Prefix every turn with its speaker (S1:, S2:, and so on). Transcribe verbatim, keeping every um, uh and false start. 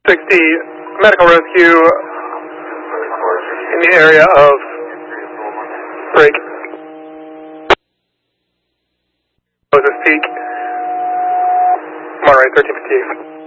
S1: sixty medical rescue in the area of break. Moses Peak, Monterey thirteen fifty-eight.